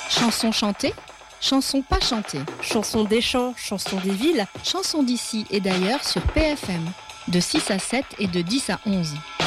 Chansons chantées, chansons pas chantées, Chansons des champs, chansons des villes, chansons d'ici et d'ailleurs sur PFM, de 6 à 7 et de 10 à 11.